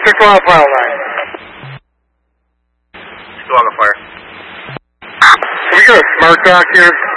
6-mile file line. Chihuahua Fire. Can we get a smart dock here?